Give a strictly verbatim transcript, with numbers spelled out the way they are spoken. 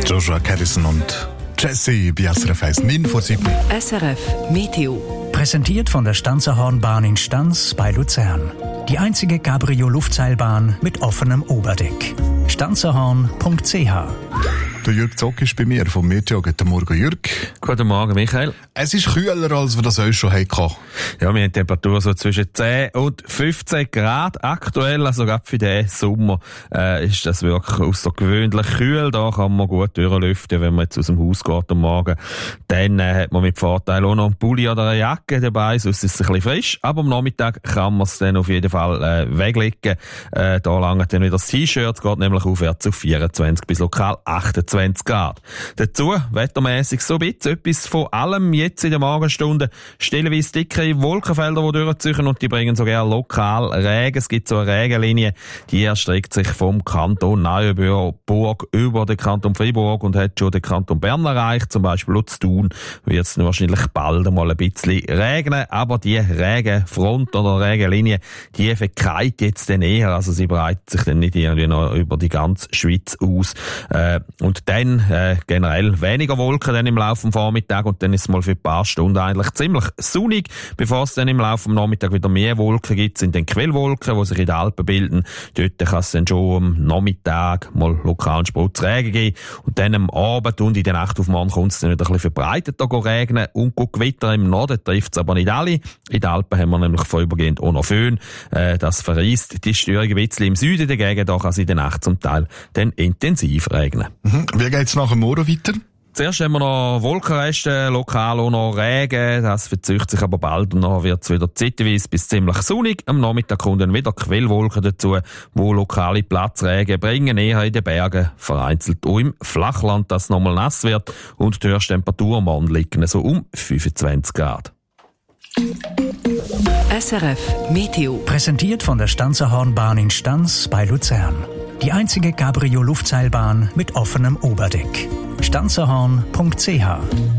Joshua Caddison und Jesse bei S R F eins, neun vor sieben. S R F Meteo. Präsentiert von der Stanzerhornbahn in Stanz bei Luzern. Die einzige Cabrio-Luftseilbahn mit offenem Oberdeck. stanzerhorn punkt c h. Der Jürg Zock ist bei mir vom Meteo. Guten Morgen, Jürg. Guten Morgen, Michael. Es ist kühler, als wir das euch schon hatten. Ja, wir haben Temperatur so zwischen zehn und fünfzehn Grad aktuell. Also gerade für den Sommer äh, ist das wirklich außergewöhnlich kühl. Da kann man gut durchlüften, wenn man jetzt aus dem Haus geht am Morgen. Dann äh, hat man mit Vorteil auch noch einen Pulli oder eine Jacke dabei, sonst ist es ein bisschen frisch. Aber am Nachmittag kann man es dann auf jeden Fall äh, weglegen. Äh, da langt dann wieder das T-Shirt, geht nämlich aufwärts auf vierundzwanzig bis lokal achtundzwanzig Grad. Dazu wettermäßig so ein bisschen etwas von allem jetzt in den Morgenstunden. Stellenweise dicke Wolkenfelder, die durchziehen und die bringen sogar lokal Regen. Es gibt so eine Regenlinie, die erstreckt sich vom Kanton Neuenburg über den Kanton Freiburg und hat schon den Kanton Bern erreicht. Zum Beispiel Lutz Thun wird es wahrscheinlich bald einmal ein bisschen regnen, aber die Regenfront oder Regenlinie, die verkeilt jetzt dann eher, also sie breitet sich dann nicht irgendwie noch über die ganze Schweiz aus. Äh, und dann äh, generell weniger Wolken dann im Laufe des Vormittags und dann ist es mal für ein paar Stunden eigentlich ziemlich sonnig. Bevor es dann im Laufe des Nachmittags wieder mehr Wolken gibt, sind dann Quellwolken, die sich in den Alpen bilden. Dort kann es dann schon am Nachmittag mal lokalen Spritzregen geben. Und dann am Abend und in der Nacht auf morgen kommt es dann wieder ein bisschen verbreiteter regnen und gewittern. Im Norden trifft es aber nicht alle. In den Alpen haben wir nämlich vorübergehend auch noch Föhn. Äh, das verreist die Störung ein bisschen. Im Süden dagegen, da kann es in der Nacht zum Teil dann intensiv regnen. Mhm. Wie geht es nach dem Morgen weiter? Zuerst haben wir noch Wolkenreste, lokal auch noch Regen, das verzögert sich aber bald und nachher wird es wieder zeitweise bis ziemlich sonnig. Am Nachmittag kommen dann wieder Quellwolken dazu, die lokale Platzregen bringen, eher in den Bergen, vereinzelt auch im Flachland, dass es nochmal nass wird und die Höchsttemperatur am Morgen liegen so um fünfundzwanzig Grad. S R F Meteo. Präsentiert von der Stanzerhornbahn in Stanz bei Luzern. Die einzige Cabrio-Luftseilbahn mit offenem Oberdeck. stanzerhorn punkt c h.